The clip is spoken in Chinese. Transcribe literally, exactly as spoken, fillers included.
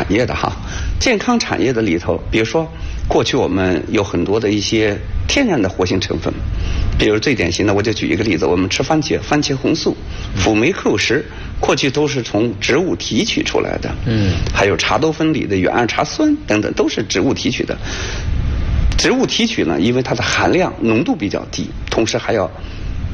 业的哈。健康产业的里头，比如说过去我们有很多的一些天然的活性成分，比如最典型的，我就举一个例子，我们吃番茄，番茄红素、辅酶可有石，过去都是从植物提取出来的。嗯，还有茶多酚里的远二茶酸等等，都是植物提取的。植物提取呢，因为它的含量浓度比较低，同时还要